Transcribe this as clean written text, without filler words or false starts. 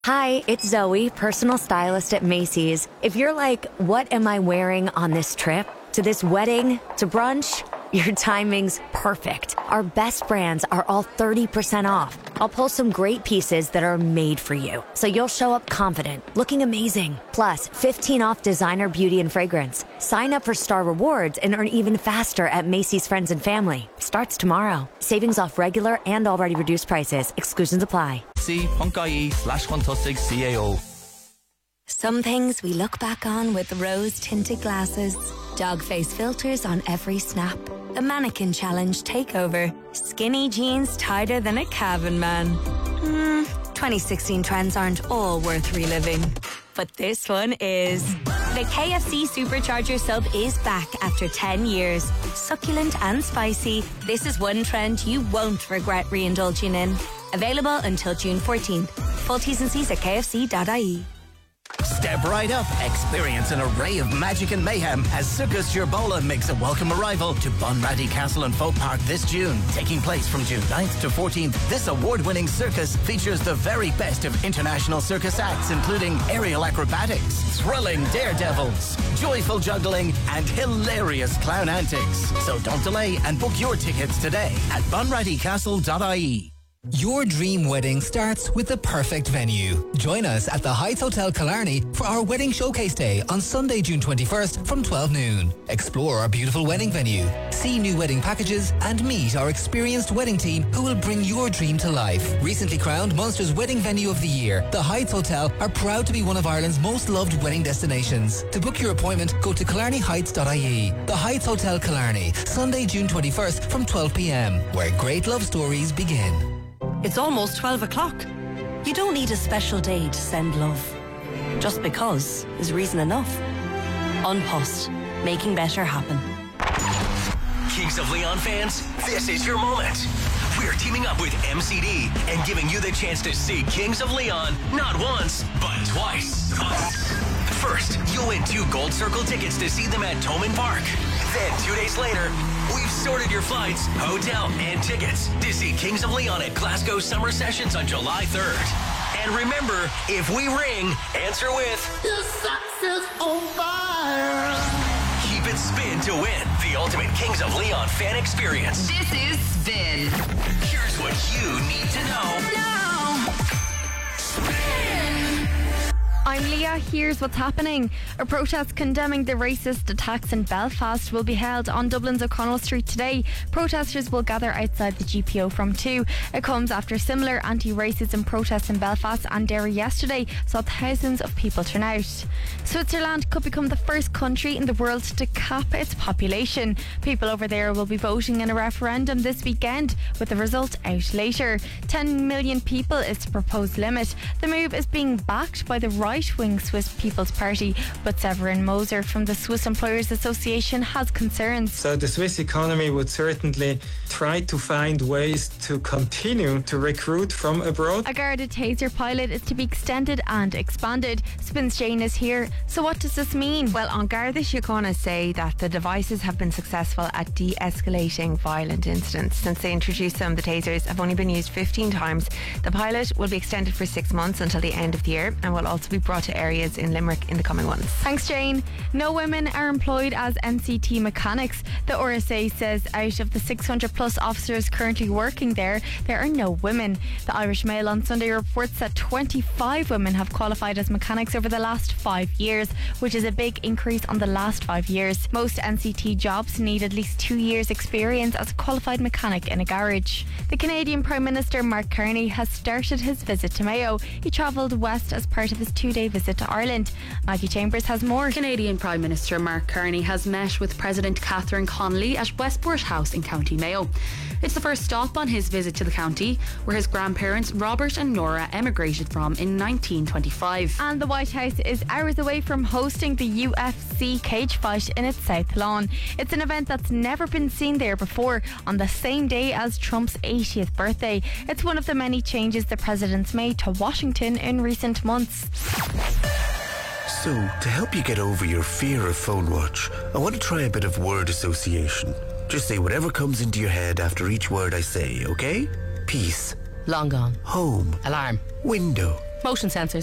Hi, it's Zoe, personal stylist at Macy's. If you're like, what am I wearing on this trip? To this wedding? To brunch? Your timing's perfect. Our best brands are all 30% off. I'll pull some great pieces that are made for you, so you'll show up confident, looking amazing. Plus, 15 off designer beauty and fragrance. Sign up for Star Rewards and earn even faster at Macy's Friends and Family. Starts tomorrow. Savings off regular and already reduced prices. Exclusions apply. See.ie/126CAO. Some things we look back on with rose-tinted glasses. Dog face filters on every snap. The mannequin challenge takeover. Skinny jeans tighter than a cabin man. 2016 trends aren't all worth reliving. But this one is. The KFC Supercharger sub is back after 10 years. Succulent and spicy, this is one trend you won't regret re-indulging in. Available until June 14th. Full T's and C's at kfc.ie. Step right up. Experience an array of magic and mayhem as Circus Jerbola makes a welcome arrival to Bunratty Castle and Folk Park this June. Taking place from June 9th to 14th, this award-winning circus features the very best of international circus acts, including aerial acrobatics, thrilling daredevils, joyful juggling, and hilarious clown antics. So don't delay and book your tickets today at bunrattycastle.ie. Your dream wedding starts with the perfect venue. Join us at the Heights Hotel Killarney for our wedding showcase day on Sunday, June 21st from 12 noon. Explore our beautiful wedding venue, see new wedding packages, and meet our experienced wedding team who will bring your dream to life. Recently crowned Munster's Wedding Venue of the Year, the Heights Hotel are proud to be one of Ireland's most loved wedding destinations. To book your appointment, go to killarneyheights.ie. The Heights Hotel Killarney, Sunday, June 21st from 12 p.m, where great love stories begin. It's almost 12 o'clock. You don't need a special day to send love. Just because is reason enough. Unpost, making better happen. Kings of Leon fans, this is your moment. We're teaming up with MCD and giving you the chance to see Kings of Leon not once, but twice. First, you'll win 2 Gold Circle tickets to see them at Toman Park. Then 2 days later, we've sorted your flights, hotel, and tickets to see Kings of Leon at Glasgow Summer Sessions on July 3rd. And remember, if we ring, answer with "Your socks is on fire." Keep it spin to win the ultimate Kings of Leon fan experience. This is Spin. Here's what you need to know. I'm Leah. Here's what's happening. A protest condemning the racist attacks in Belfast will be held on Dublin's O'Connell Street today. Protesters will gather outside the GPO from 2. It comes after similar anti-racism protests in Belfast and Derry yesterday saw thousands of people turn out. Switzerland could become the first country in the world to cap its population. People over there will be voting in a referendum this weekend, with the result out later. 10 million people is the proposed limit. The move is being backed by the right-wing Swiss People's Party, but Severin Moser from the Swiss Employers Association has concerns. So the Swiss economy would certainly try to find ways to continue to recruit from abroad. A Garda Taser pilot is to be extended and expanded. Spins Jane is here. So what does this mean? Well, on Garda Síochána say that the devices have been successful at de-escalating violent incidents. Since they introduced them, the tasers have only been used 15 times. The pilot will be extended for 6 months until the end of the year and will also be brought to areas in Limerick in the coming months. Thanks, Jane. No women are employed as NCT mechanics. The RSA says out of the 600 plus officers currently working there are no women. The Irish Mail on Sunday reports that 25 women have qualified as mechanics over the last 5 years, which is a big increase on the last 5 years. Most NCT jobs need at least 2 years experience as a qualified mechanic in a garage. The Canadian Prime Minister Mark Carney has started his visit to Mayo. He travelled west as part of his 2-day visit to Ireland. Maggie Chambers has more. Canadian Prime Minister Mark Carney has met with President Catherine Connolly at Westport House in County Mayo. It's the first stop on his visit to the county, where his grandparents Robert and Nora emigrated from in 1925. And the White House is hours away from hosting the UFC cage fight in its South Lawn. It's an event that's never been seen there before, on the same day as Trump's 80th birthday. It's one of the many changes the president's made to Washington in recent months. So, to help you get over your fear of phone watch, I want to try a bit of word association. Just say whatever comes into your head after each word I say, okay? Peace. Long gone. Home. Alarm. Window. Motion sensors.